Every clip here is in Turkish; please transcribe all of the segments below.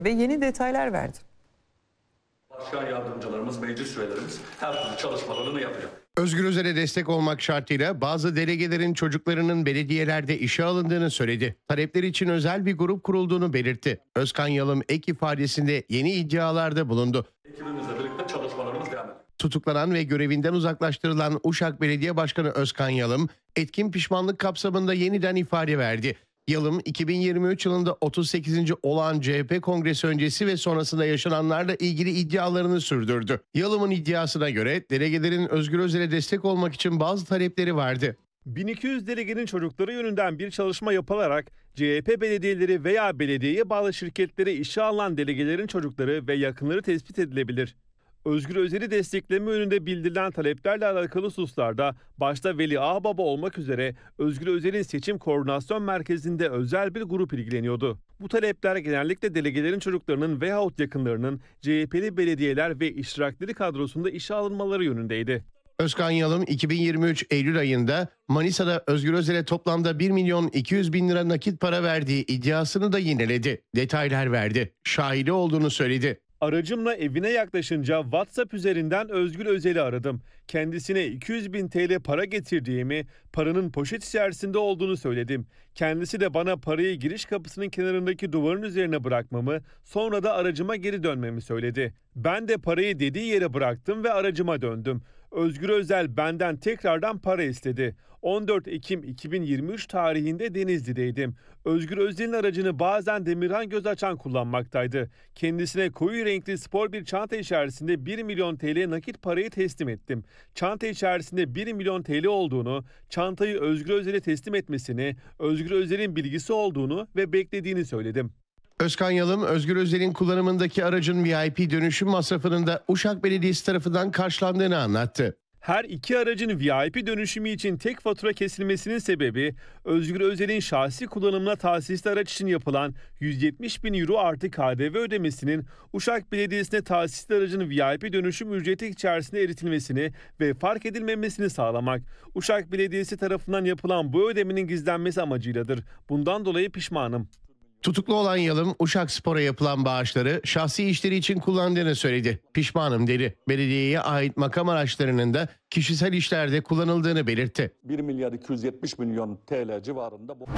ve yeni detaylar verdi. Başkan yardımcılarımız, meclis üyelerimiz her türlü çalışmalarını yapacak. Özgür Özel'e destek olmak şartıyla bazı delegelerin çocuklarının belediyelerde işe alındığını söyledi. Talepler için özel bir grup kurulduğunu belirtti. Özkan Yalım ek ifadesinde yeni iddialarda bulundu. Ekibimizle birlikte çalışmalarımız devam ediyor. Tutuklanan ve görevinden uzaklaştırılan Uşak Belediye Başkanı Özkan Yalım, etkin pişmanlık kapsamında yeniden ifade verdi. Yalım, 2023 yılında 38. olağan CHP kongresi öncesi ve sonrasında yaşananlarla ilgili iddialarını sürdürdü. Yalım'ın iddiasına göre delegelerin Özgür Özel'e destek olmak için bazı talepleri vardı. 1200 delegenin çocukları yönünden bir çalışma yapılarak CHP belediyeleri veya belediyeye bağlı şirketlere işe alınan delegelerin çocukları ve yakınları tespit edilebilir. Özgür Özel'i destekleme yönünde bildirilen taleplerle alakalı hususlarda başta Veli Ağbaba olmak üzere Özgür Özel'in seçim koordinasyon merkezinde özel bir grup ilgileniyordu. Bu talepler genellikle delegelerin çocuklarının veyahut yakınlarının CHP'li belediyeler ve iştirakleri kadrosunda işe alınmaları yönündeydi. Özkan Yalım 2023 Eylül ayında Manisa'da Özgür Özel'e toplamda 1.200.000 lira nakit para verdiği iddiasını da yineledi. Detaylar verdi. Şahidi olduğunu söyledi. Aracımla evine yaklaşınca WhatsApp üzerinden Özgür Özel'i aradım. Kendisine 200.000 TL para getirdiğimi, paranın poşet içerisinde olduğunu söyledim. Kendisi de bana parayı giriş kapısının kenarındaki duvarın üzerine bırakmamı, sonra da aracıma geri dönmemi söyledi. Ben de parayı dediği yere bıraktım ve aracıma döndüm. Özgür Özel benden tekrardan para istedi. 14 Ekim 2023 tarihinde Denizli'deydim. Özgür Özel'in aracını bazen Demirhan Gözaçan kullanmaktaydı. Kendisine koyu renkli spor bir çanta içerisinde 1 milyon TL nakit parayı teslim ettim. Çanta içerisinde 1 milyon TL olduğunu, çantayı Özgür Özel'e teslim etmesini, Özgür Özel'in bilgisi olduğunu ve beklediğini söyledim. Özkan Yalım, Özgür Özel'in kullanımındaki aracın VIP dönüşüm masrafının da Uşak Belediyesi tarafından karşılandığını anlattı. Her iki aracın VIP dönüşümü için tek fatura kesilmesinin sebebi Özgür Özel'in şahsi kullanımına tahsisli araç için yapılan 170.000 euro artı KDV ödemesinin Uşak Belediyesi'ne tahsisli aracın VIP dönüşüm ücreti içerisinde eritilmesini ve fark edilmemesini sağlamak. Uşak Belediyesi tarafından yapılan bu ödemenin gizlenmesi amacıyladır. Bundan dolayı pişmanım. Tutuklu olan Yalım, Uşak Spor'a yapılan bağışları şahsi işleri için kullandığını söyledi. Pişmanım dedi. Belediyeye ait makam araçlarının da kişisel işlerde kullanıldığını belirtti. 1 milyar 270 milyon TL civarında bu.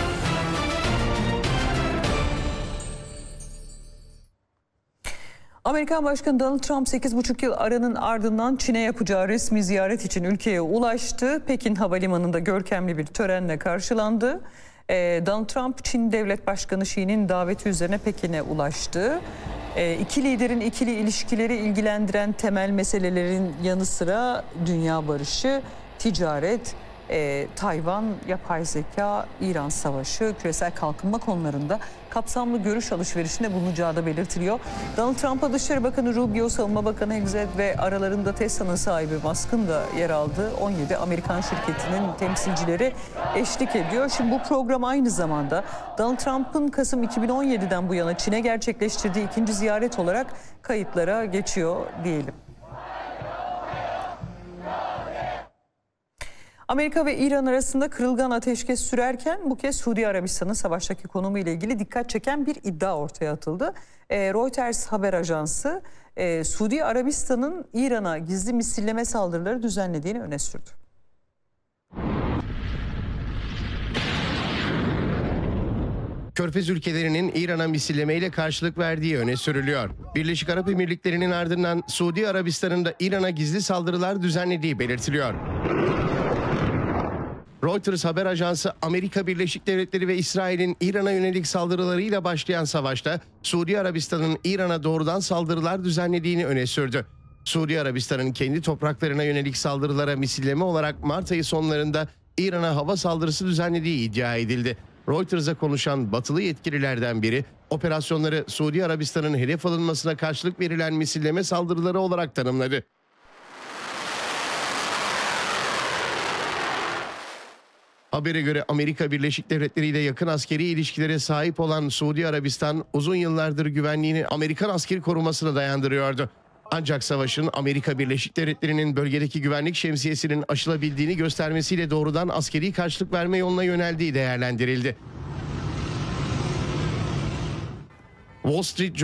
Amerikan Başkanı Donald Trump 8,5 yıl aranın ardından Çin'e yapacağı resmi ziyaret için ülkeye ulaştı. Pekin Havalimanı'nda görkemli bir törenle karşılandı. Donald Trump, Çin Devlet Başkanı Xi'nin daveti üzerine Pekin'e ulaştı. İki liderin ikili ilişkileri ilgilendiren temel meselelerin yanı sıra dünya barışı, ticaret, Tayvan, yapay zeka, İran savaşı, küresel kalkınma konularında kapsamlı görüş alışverişinde bulunacağı da belirtiliyor. Donald Trump'a Dışişleri Bakanı Rubio, Savunma Bakanı Hexet ve aralarında Tesla'nın sahibi Musk'ın da yer aldığı 17 Amerikan şirketinin temsilcileri eşlik ediyor. Şimdi bu program aynı zamanda Donald Trump'ın Kasım 2017'den bu yana Çin'e gerçekleştirdiği ikinci ziyaret olarak kayıtlara geçiyor diyelim. Amerika ve İran arasında kırılgan ateşkes sürerken bu kez Suudi Arabistan'ın savaştaki konumu ile ilgili dikkat çeken bir iddia ortaya atıldı. Reuters haber ajansı Suudi Arabistan'ın İran'a gizli misilleme saldırıları düzenlediğini öne sürdü. Körfez ülkelerinin İran'a misillemeyle karşılık verdiği öne sürülüyor. Birleşik Arap Emirlikleri'nin ardından Suudi Arabistan'ın da İran'a gizli saldırılar düzenlediği belirtiliyor. Reuters haber ajansı Amerika Birleşik Devletleri ve İsrail'in İran'a yönelik saldırılarıyla başlayan savaşta Suudi Arabistan'ın İran'a doğrudan saldırılar düzenlediğini öne sürdü. Suudi Arabistan'ın kendi topraklarına yönelik saldırılara misilleme olarak Mart ayı sonlarında İran'a hava saldırısı düzenlediği iddia edildi. Reuters'a konuşan batılı yetkililerden biri operasyonları Suudi Arabistan'ın hedef alınmasına karşılık verilen misilleme saldırıları olarak tanımladı. Habere göre Amerika Birleşik Devletleri ile yakın askeri ilişkilere sahip olan Suudi Arabistan uzun yıllardır güvenliğini Amerikan askeri korumasına dayandırıyordu. Ancak savaşın Amerika Birleşik Devletleri'nin bölgedeki güvenlik şemsiyesinin aşılabildiğini göstermesiyle doğrudan askeri karşılık verme yoluna yöneldiği değerlendirildi. Wall Street